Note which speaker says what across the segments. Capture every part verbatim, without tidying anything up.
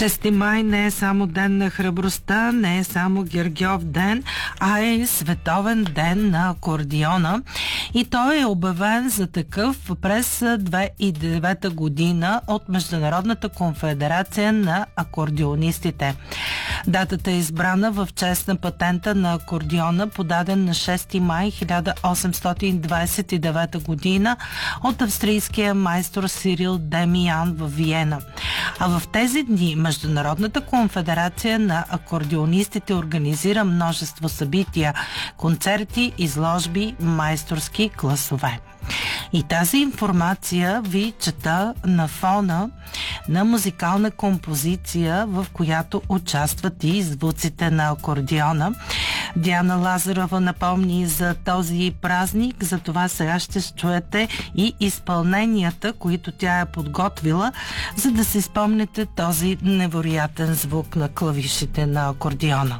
Speaker 1: шести май не е само ден на храбростта, не е само Гергьов ден, а е и световен ден на акордеона. И той е обявен за такъв през две хиляди и девета година от Международната конфедерация на акордеонистите. Датата е избрана в чест на патента на акордеона, подаден на шести май хиляда осемстотин двадесет и девета година от австрийския майстор Сирил Демиян в Виена. А в тези дни Международната конфедерация на акордеонистите организира множество събития, концерти, изложби, майсторски класове. И тази информация ви чета на фона на музикална композиция, в която участват и звуците на акордеона. Диана Лазарова напомни за този празник, затова сега ще чуете и изпълненията, които тя е подготвила, за да си спомните този невероятен звук на клавишите на акордеона.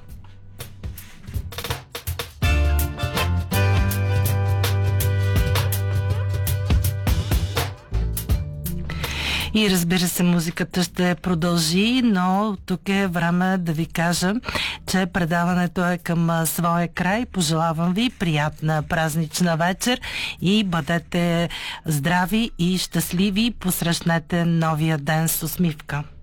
Speaker 1: И разбира се, музиката ще продължи, но тук е време да ви кажа, че предаването е към своя край. Пожелавам ви приятна празнична вечер и бъдете здрави и щастливи. Посрещнете новия ден с усмивка.